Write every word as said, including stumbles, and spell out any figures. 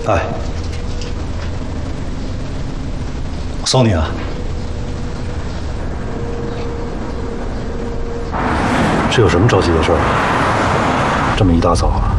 哎，我送你啊。是有什么着急的事儿？这么一大早啊？